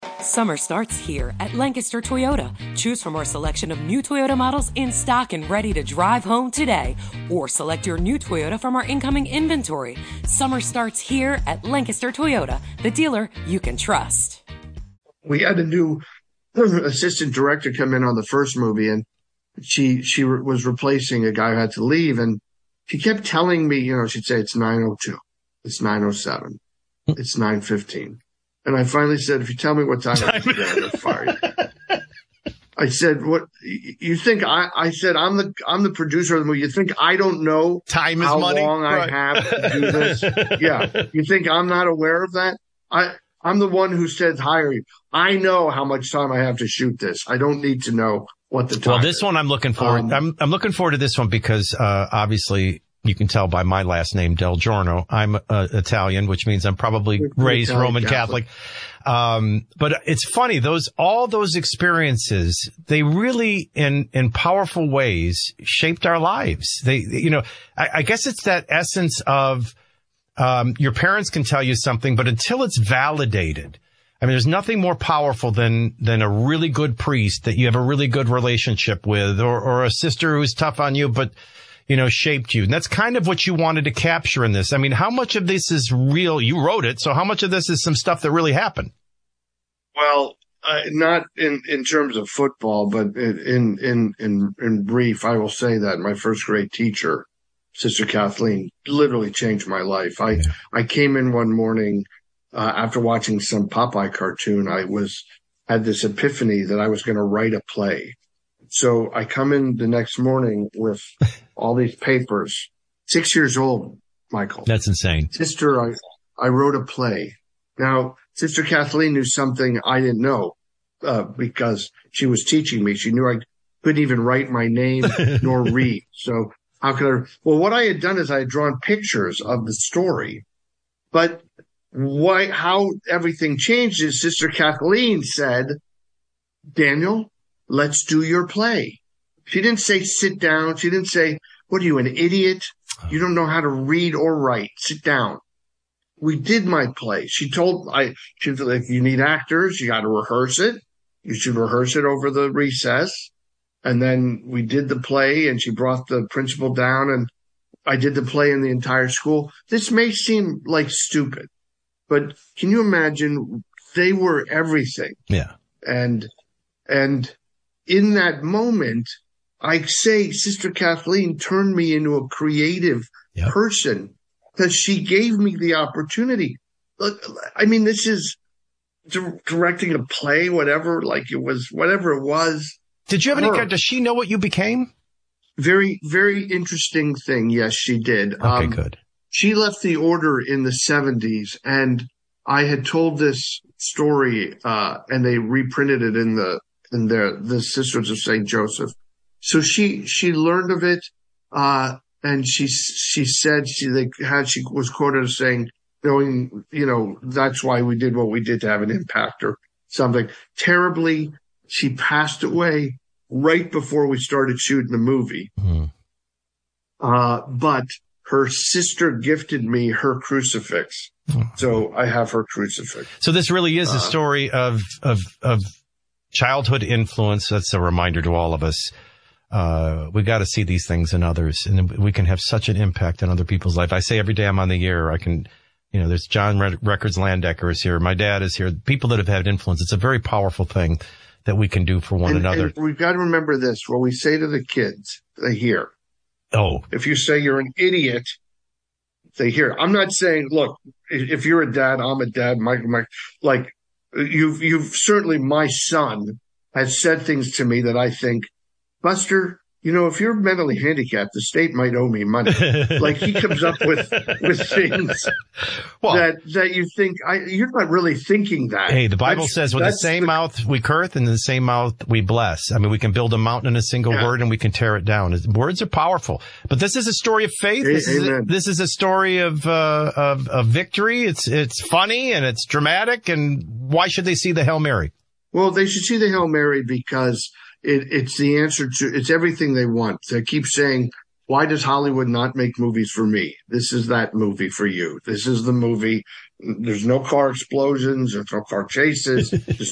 Summer starts here at Lancaster Toyota. Choose from our selection of new Toyota models in stock and ready to drive home today. Or select your new Toyota from our incoming inventory. Summer starts here at Lancaster Toyota, the dealer you can trust. We had a new assistant director come in on the first movie, and she was replacing a guy who had to leave, and she kept telling me, she'd say, it's 9:02, it's 9:07, it's 9:15. And I finally said, if you tell me what time it is, I'm going to fire you. I said, what you think? I said, I'm the producer of the movie. You think I don't know time is how money? long Right. I have to do this? Yeah. You think I'm not aware of that? I'm the one who said hire you. I know how much time I have to shoot this. I don't need to know what the time Well, this is. one I'm looking forward. I'm looking forward to this one because obviously you can tell by my last name, Del Giorno. I'm Italian, which means I'm probably raised Italian Roman Catholic. But it's funny, all those experiences, they really in powerful ways shaped our lives. I guess it's that essence of, your parents can tell you something, but until it's validated, I mean, there's nothing more powerful than a really good priest that you have a really good relationship with, or a sister who's tough on you, but shaped you. And that's kind of what you wanted to capture in this. I mean, how much of this is real? You wrote it. So how much of this is some stuff that really happened? Well, not in terms of football, but in brief, I will say that my first grade teacher, Sister Kathleen, literally changed my life. I came in one morning, after watching some Popeye cartoon. I had this epiphany that I was going to write a play. So I come in the next morning with all these papers, 6 years old, Michael. That's insane. Sister, I wrote a play. Now, Sister Kathleen knew something I didn't know, because she was teaching me. She knew I couldn't even write my name nor read. So how could I? Well, what I had done is I had drawn pictures of the story, but how everything changed is Sister Kathleen said, Daniel, let's do your play. She didn't say, sit down. She didn't say, what are you, an idiot? You don't know how to read or write. Sit down. We did my play. She was like, you need actors. You got to rehearse it. You should rehearse it over the recess. And then we did the play, and she brought the principal down, and I did the play in the entire school. This may seem like stupid, but can you imagine? They were everything. Yeah. And in that moment, I say Sister Kathleen turned me into a creative person because she gave me the opportunity. I mean, this is directing a play, whatever it was. Did you have any, does she know what you became? Very, very interesting thing. Yes, she did. Okay, good. She left the order in the 70s, and I had told this story, and they reprinted it in the Sisters of St. Joseph. So she learned of it, and she said she was quoted as saying, knowing, that's why we did what we did, to have an impact or something. Terribly, she passed away right before we started shooting the movie. Mm-hmm. But her sister gifted me her crucifix. So I have her crucifix. So this really is a story of childhood influence. That's a reminder to all of us. We got to see these things in others, and we can have such an impact on other people's life. I say every day I'm on the air, I can, there's John Records Landecker is here. My dad is here. People that have had influence. It's a very powerful thing that we can do for one another. And we've got to remember this. What we say to the kids, they hear. Oh. If you say you're an idiot, they hear. I'm not saying, look, if you're a dad, I'm a dad, Mike, like you've certainly, my son has said things to me that I think, Buster, if you're mentally handicapped, the state might owe me money. Like he comes up with things that you think, you're not really thinking that. Hey, the Bible says with the same mouth we curse and the same mouth we bless. I mean, we can build a mountain in a single word and we can tear it down. Words are powerful, but this is a story of faith. This is a story of victory. It's funny and it's dramatic. And why should they see the Hail Mary? Well, they should see the Hail Mary because it's the answer to, it's everything they want. They keep saying, why does Hollywood not make movies for me? This is that movie for you. This is the movie. There's no car explosions. There's no car chases. There's